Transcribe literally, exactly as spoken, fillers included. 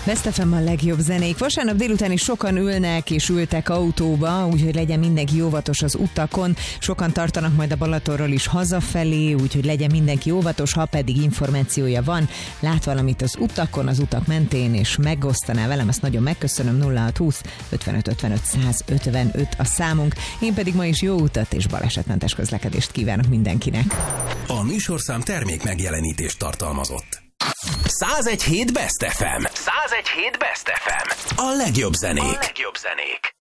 Best ef em a legjobb zenék. Vasárnap délután is sokan ülnek és ültek autóba, úgyhogy legyen mindenki óvatos az utakon. Sokan tartanak majd a Balatonról is hazafelé, úgyhogy legyen mindenki óvatos, ha pedig információja van, lát valamit az utakon, az utak mentén, és megosztaná velem, ezt nagyon megköszönöm. Nulla hat húsz ötvenöt ötvenöt száz ötvenöt a számunk. Én pedig ma is jó utat és balesetmentes közlekedést kívánok mindenkinek. A műsorszám termék megjelenítést tartalmazott. száz egy hét Best ef em. száz egy hét Best ef em. A legjobb zenék. A legjobb zenék.